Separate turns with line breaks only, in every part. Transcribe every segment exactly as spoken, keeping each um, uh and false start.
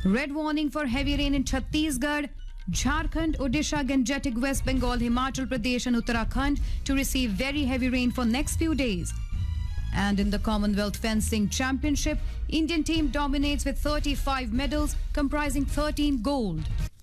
Red warning for heavy rain in Chhattisgarh, Jharkhand, Odisha, Gangetic, West Bengal, Himachal Pradesh and Uttarakhand to receive very heavy rain for next few days. And in the Commonwealth Fencing Championship, Indian team dominates with thirty-five medals comprising thirteen gold.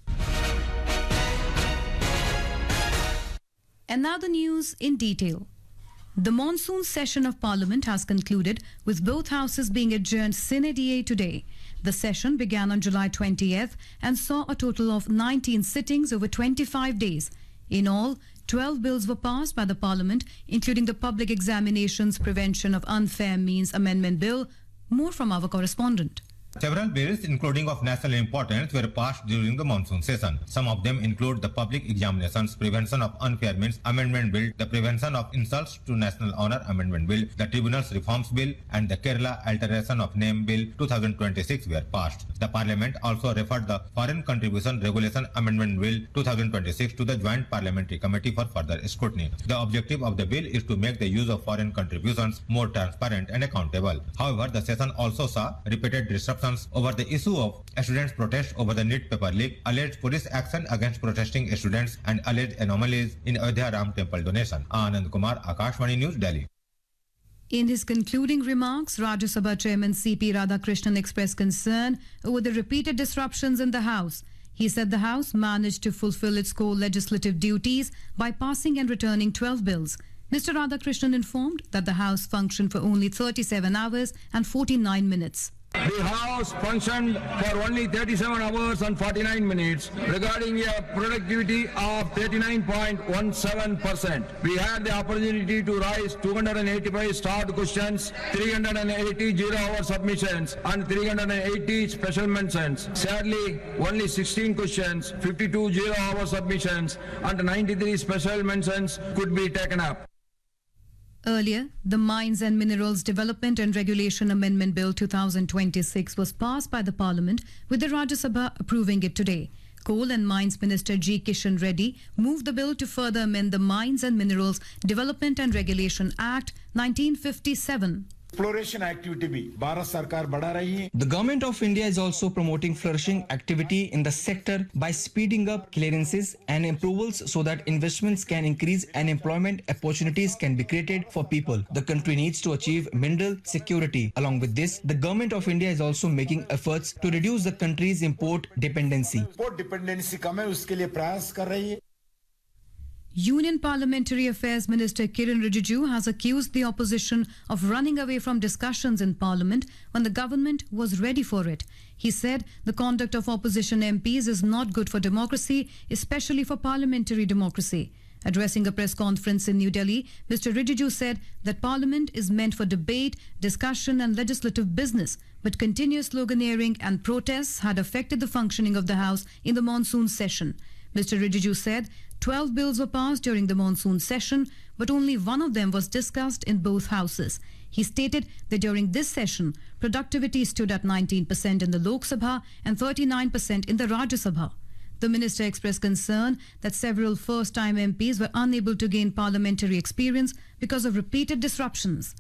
And now the news in detail. The monsoon session of Parliament has concluded with both houses being adjourned sine die today. The session began on July twentieth and saw a total of nineteen sittings over twenty-five days. In all, twelve bills were passed by the Parliament, including the Public Examinations Prevention of Unfair Means Amendment Bill. More from our correspondent.
Several bills, including of national importance, were passed during the monsoon session. Some of them include the Public Examinations Prevention of Unfair Means Amendment Bill, the Prevention of Insults to National Honour Amendment Bill, the Tribunals Reforms Bill, and the Kerala Alteration of Name Bill twenty twenty-six were passed. The Parliament also referred the Foreign Contribution Regulation Amendment Bill twenty twenty-six to the Joint Parliamentary Committee for further scrutiny. The objective of the bill is to make the use of foreign contributions more transparent and accountable. However, the session also saw repeated disruptions over the issue of students' protest over the NEET paper leak, alleged police action against protesting students, and alleged anomalies in Ayodhya Ram Temple donation. Anand Kumar, Akashvani News, Delhi.
In his concluding remarks, Rajya Sabha Chairman C P Radhakrishnan expressed concern over the repeated disruptions in the House. He said the House managed to fulfill its core legislative duties by passing and returning twelve bills. Mister Radhakrishnan informed that the House functioned for only thirty-seven hours and forty-nine minutes.
The House functioned for only thirty-seven hours and forty-nine minutes, regarding a productivity of thirty-nine point one seven percent. We had the opportunity to raise two hundred eighty-five start questions, three hundred eighty zero-hour submissions, and three hundred eighty special mentions. Sadly, only sixteen questions, fifty-two zero-hour submissions, and ninety-three special mentions could be taken up.
Earlier, the Mines and Minerals Development and Regulation Amendment Bill twenty twenty-six was passed by the Parliament, with the Rajya Sabha approving it today. Coal and Mines Minister G. Kishan Reddy moved the bill to further amend the Mines and Minerals Development and Regulation Act nineteen fifty-seven.
Exploration activity भी भारत सरकार बढ़ा रही है.
The Government of India is also promoting flourishing activity in the sector by speeding up clearances and approvals so that investments can increase and employment opportunities can be created for people. The country needs to achieve mineral security. Along with this, the Government of India is also making efforts to reduce the country's import dependency.
Import dependency कम है, उसके लिए प्रयास कर रही है.
Union Parliamentary Affairs Minister Kiren Rijiju has accused the opposition of running away from discussions in Parliament when the government was ready for it. He said the conduct of opposition M Ps is not good for democracy, especially for parliamentary democracy. Addressing a press conference in New Delhi, Mister Rijiju said that Parliament is meant for debate, discussion and legislative business, but continuous sloganeering and protests had affected the functioning of the House in the monsoon session. Mister Rijiju said twelve bills were passed during the monsoon session, but only one of them was discussed in both houses. He stated that during this session, productivity stood at nineteen percent in the Lok Sabha and thirty-nine percent in the Rajya Sabha. The minister expressed concern that several first-time M Ps were unable to gain parliamentary experience because of repeated disruptions.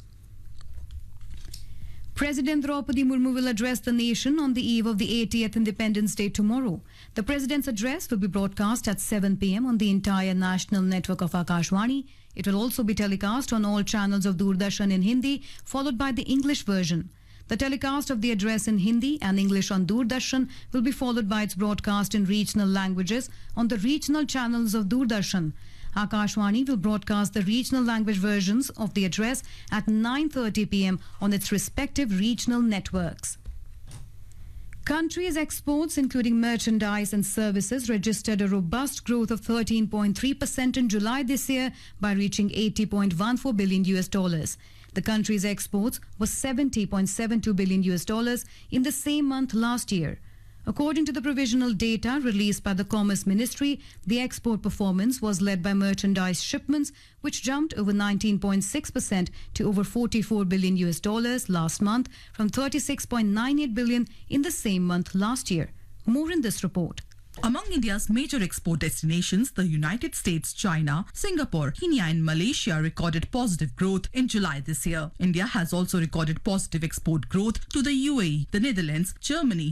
President Draupadi Murmu will address the nation on the eve of the eightieth Independence Day tomorrow. The President's address will be broadcast at seven p m on the entire national network of Akashvani. It will also be telecast on all channels of Doordarshan in Hindi, followed by the English version. The telecast of the address in Hindi and English on Doordarshan will be followed by its broadcast in regional languages on the regional channels of Doordarshan. Akashvani will broadcast the regional language versions of the address at nine thirty p m on its respective regional networks. Country's exports, including merchandise and services, registered a robust growth of thirteen point three percent in July this year by reaching eighty point one four billion U S dollars. The country's exports was seventy point seven two billion U S dollars in the same month last year. According to the provisional data released by the Commerce Ministry, the export performance was led by merchandise shipments, which jumped over nineteen point six percent to over forty-four billion U S dollars last month from thirty-six point nine eight billion in the same month last year. More in this report.
Among India's major export destinations, the United States, China, Singapore, Kenya and Malaysia recorded positive growth in July this year. India has also recorded positive export growth to the U A E, the Netherlands, Germany,